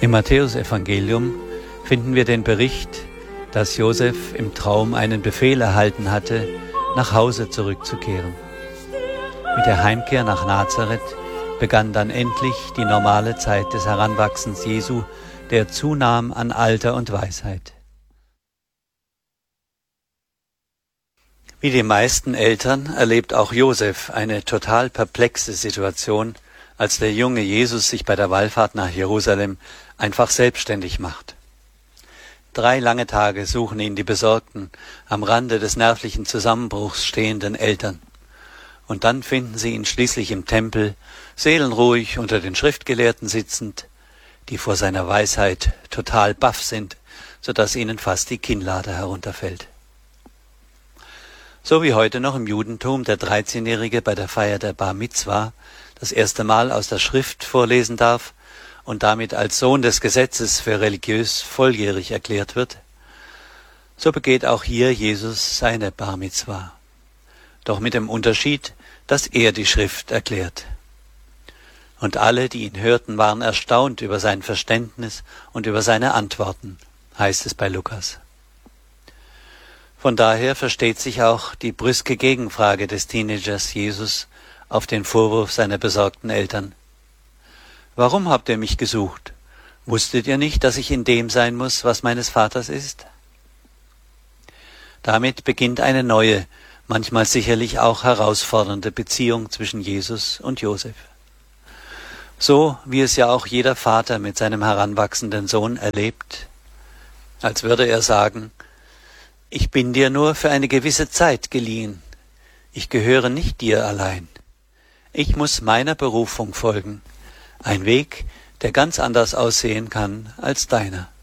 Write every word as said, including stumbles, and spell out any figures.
Im Matthäusevangelium finden wir den Bericht, dass Josef im Traum einen Befehl erhalten hatte, nach Hause zurückzukehren. Mit der Heimkehr nach Nazareth begann dann endlich die normale Zeit des Heranwachsens Jesu, der zunahm an Alter und Weisheit. Wie die meisten Eltern erlebt auch Josef eine total perplexe Situation, als der junge Jesus sich bei der Wallfahrt nach Jerusalem einfach selbstständig macht. Drei lange Tage suchen ihn die besorgten, am Rande des nervlichen Zusammenbruchs stehenden Eltern. Und dann finden sie ihn schließlich im Tempel, seelenruhig unter den Schriftgelehrten sitzend, die vor seiner Weisheit total baff sind, sodass ihnen fast die Kinnlade herunterfällt. So wie heute noch im Judentum der dreizehnjährige bei der Feier der Bar Mitzwa das erste Mal aus der Schrift vorlesen darf und damit als Sohn des Gesetzes für religiös volljährig erklärt wird, so begeht auch hier Jesus seine Bar Mitzwa. Doch mit dem Unterschied, dass er die Schrift erklärt. Und alle, die ihn hörten, waren erstaunt über sein Verständnis und über seine Antworten, heißt es bei Lukas. Von daher versteht sich auch die brüske Gegenfrage des Teenagers Jesus auf den Vorwurf seiner besorgten Eltern. Warum habt ihr mich gesucht? Wusstet ihr nicht, dass ich in dem sein muss, was meines Vaters ist? Damit beginnt eine neue, manchmal sicherlich auch herausfordernde Beziehung zwischen Jesus und Josef. So wie es ja auch jeder Vater mit seinem heranwachsenden Sohn erlebt, als würde er sagen: Ich bin dir nur für eine gewisse Zeit geliehen. Ich gehöre nicht dir allein. Ich muss meiner Berufung folgen. Ein Weg, der ganz anders aussehen kann als deiner.